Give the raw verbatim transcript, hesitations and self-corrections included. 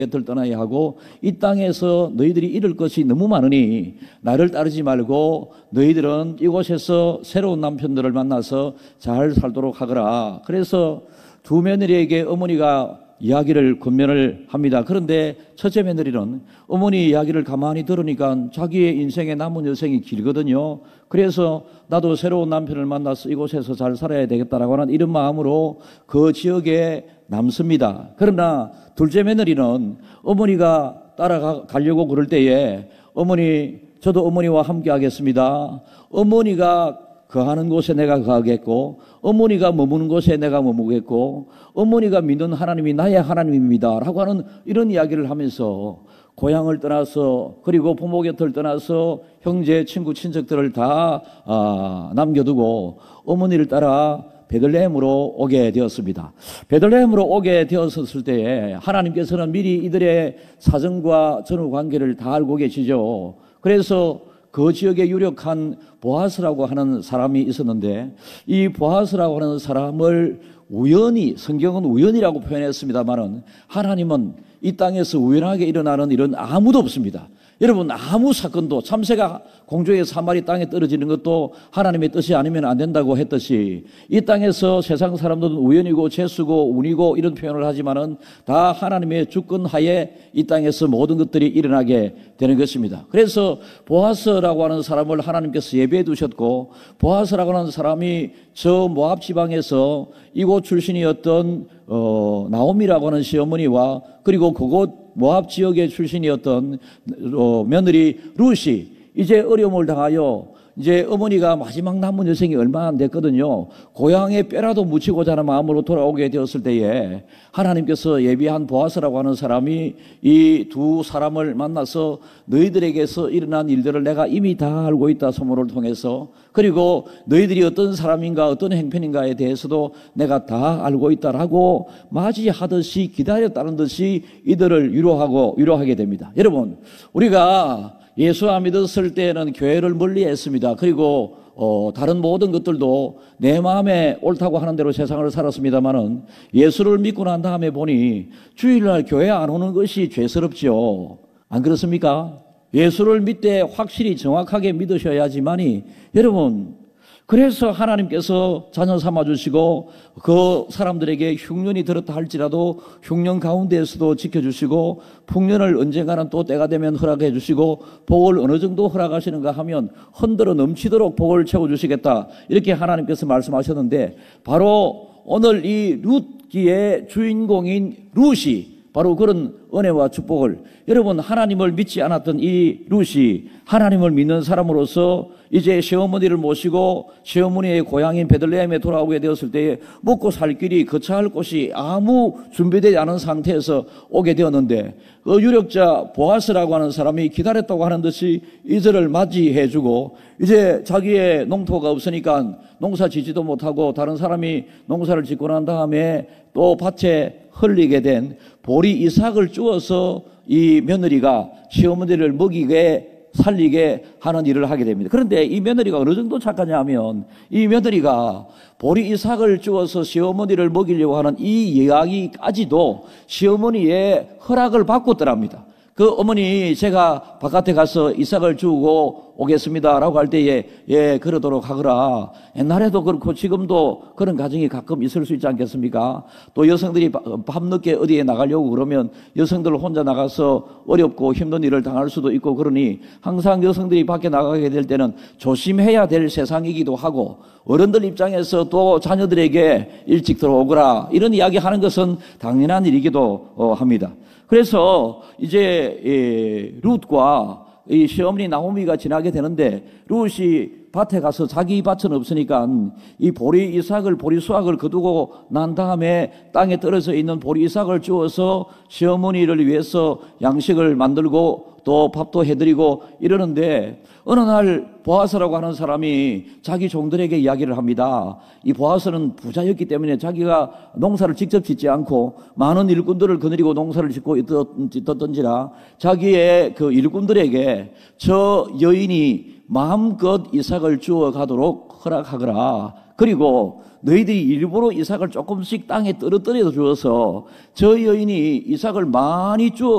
곁을 떠나야 하고 이 땅에서 너희들이 잃을 것이 너무 많으니 나를 따르지 말고 너희들은 이곳에서 새로운 남편들을 만나서 잘 살도록 하거라. 그래서 두 며느리에게 어머니가 이야기를 권면을 합니다. 그런데 첫째 며느리는 어머니 이야기를 가만히 들으니까 자기의 인생에 남은 여생이 길거든요. 그래서 나도 새로운 남편을 만나서 이곳에서 잘 살아야 되겠다라고 하는 이런 마음으로 그 지역에 남습니다. 그러나 둘째 며느리는 어머니가 따라가려고 그럴 때에 어머니, 저도 어머니와 함께 하겠습니다. 어머니가 거하는 곳에 내가 거하겠고 어머니가 머무는 곳에 내가 머무겠고 어머니가 믿는 하나님이 나의 하나님입니다 라고 하는 이런 이야기를 하면서 고향을 떠나서 그리고 부모 곁을 떠나서 형제, 친구, 친척들을 다 아, 남겨두고 어머니를 따라 베들레헴으로 오게 되었습니다. 베들레헴으로 오게 되었을 때에 하나님께서는 미리 이들의 사정과 전후 관계를 다 알고 계시죠. 그래서 그 지역에 유력한 보아스라고 하는 사람이 있었는데 이 보아스라고 하는 사람을 우연히, 성경은 우연이라고 표현했습니다만은 하나님은 이 땅에서 우연하게 일어나는 일은 아무도 없습니다. 여러분, 아무 사건도 참새가 공중에서 한 마리 땅에 떨어지는 것도 하나님의 뜻이 아니면 안 된다고 했듯이 이 땅에서 세상 사람들은 우연이고 재수고 운이고 이런 표현을 하지만은 다 하나님의 주권 하에 이 땅에서 모든 것들이 일어나게 되는 것입니다. 그래서 보아스라고 하는 사람을 하나님께서 예배해 두셨고 보아스라고 하는 사람이 저 모압 지방에서 이곳 출신이었던 어, 나오미라고 하는 시어머니와 그리고 그곳 모압 지역의 출신이었던 어, 며느리 룻이 이제 어려움을 당하여 이제 어머니가 마지막 남은 여생이 얼마 안 됐거든요. 고향에 뼈라도 묻히고자 하는 마음으로 돌아오게 되었을 때에 하나님께서 예비한 보아스라고 하는 사람이 이 두 사람을 만나서 너희들에게서 일어난 일들을 내가 이미 다 알고 있다 소문을 통해서 그리고 너희들이 어떤 사람인가 어떤 행편인가에 대해서도 내가 다 알고 있다라고 맞이하듯이 기다렸다는 듯이 이들을 위로하고 위로하게 됩니다. 여러분, 우리가 예수 안 믿었을 때는 교회를 멀리했습니다. 그리고 어, 다른 모든 것들도 내 마음에 옳다고 하는 대로 세상을 살았습니다만은 예수를 믿고 난 다음에 보니 주일날 교회 안 오는 것이 죄스럽지요. 안 그렇습니까? 예수를 믿되 확실히 정확하게 믿으셔야지만이 여러분, 그래서 하나님께서 자녀 삼아주시고 그 사람들에게 흉년이 들었다 할지라도 흉년 가운데에서도 지켜주시고 풍년을 언젠가는 또 때가 되면 허락해 주시고 복을 어느 정도 허락하시는가 하면 흔들어 넘치도록 복을 채워주시겠다 이렇게 하나님께서 말씀하셨는데 바로 오늘 이 룻기의 주인공인 룻이 바로 그런 은혜와 축복을 여러분 하나님을 믿지 않았던 이 룻이 하나님을 믿는 사람으로서 이제 시어머니를 모시고 시어머니의 고향인 베들레헴에 돌아오게 되었을 때에 먹고 살 길이 거처할 곳이 아무 준비되지 않은 상태에서 오게 되었는데 그 유력자 보아스라고 하는 사람이 기다렸다고 하는 듯이 이들을 맞이해주고 이제 자기의 농토가 없으니까 농사 짓지도 못하고 다른 사람이 농사를 짓고 난 다음에 또 밭에 흘리게 된 보리 이삭을 주어서 이 며느리가 시어머니를 먹이게 살리게 하는 일을 하게 됩니다. 그런데 이 며느리가 어느 정도 착하냐 하면 이 며느리가 보리 이삭을 주어서 시어머니를 먹이려고 하는 이 이야기까지도 시어머니의 허락을 받고더랍니다. 그 어머니 제가 바깥에 가서 이삭을 주고 오겠습니다 라고 할 때에 예 그러도록 하거라. 옛날에도 그렇고 지금도 그런 가정이 가끔 있을 수 있지 않겠습니까? 또 여성들이 밤늦게 어디에 나가려고 그러면 여성들 혼자 나가서 어렵고 힘든 일을 당할 수도 있고 그러니 항상 여성들이 밖에 나가게 될 때는 조심해야 될 세상이기도 하고 어른들 입장에서 또 자녀들에게 일찍 들어오거라 이런 이야기 하는 것은 당연한 일이기도 합니다. 그래서 이제 예, 룻과 이 시어머니 나오미가 지나게 되는데 룻이 밭에 가서 자기 밭은 없으니까 이 보리 이삭을 보리 수확을 거두고 난 다음에 땅에 떨어져 있는 보리 이삭을 주어서 시어머니를 위해서 양식을 만들고 또 밥도 해드리고 이러는데 어느 날 보아스라고 하는 사람이 자기 종들에게 이야기를 합니다. 이 보아스는 부자였기 때문에 자기가 농사를 직접 짓지 않고 많은 일꾼들을 거느리고 농사를 짓고 있었던지라 자기의 그 일꾼들에게 저 여인이 마음껏 이삭을 주어 가도록 허락하거라. 그리고 너희들이 일부러 이삭을 조금씩 땅에 떨어뜨려 주어서 저 여인이 이삭을 많이 주어